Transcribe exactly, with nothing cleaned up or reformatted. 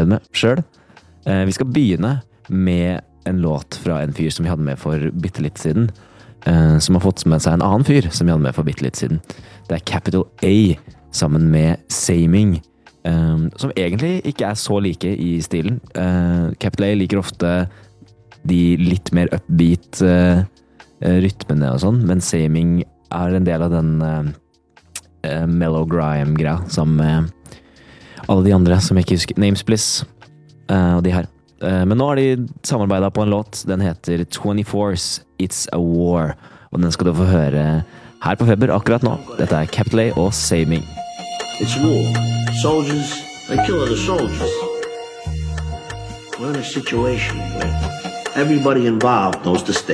fornøyd med selv. Vi skal begynne med en låt fra en fyr som vi hadde med for bittelitt siden, som har fått med seg en annen fyr som vi hadde med for bittelitt siden. Det er Capital A sammen med Saming, som egentlig ikke er så like i stilen. Capital A liker ofte de litt mer upbeat rytmene og sånn, men Saming er en del av den Mellow Grime-greia sammen med alle de andre som jeg ikke husker. Names Bliss og de her. Men nå har de samarbeidet på en låt. Den heter twenty-fours It's a War, og den skal du få høre her på Feber akkurat nå. Dette er Capital A og Saming. It's war. Soldiers, they kill other soldiers. We're in a situation where everybody involved knows the stakes.